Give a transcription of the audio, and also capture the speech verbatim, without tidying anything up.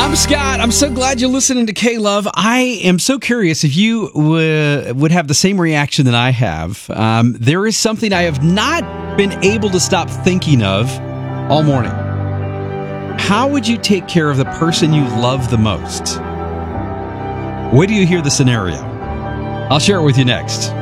I'm Scott. I'm so glad you're listening to K-Love. I am so curious if you w- would have the same reaction that I have. Um, there is something I have not been able to stop thinking of all morning. How would you take care of the person you love the most? Wait till you hear the scenario. I'll share it with you next.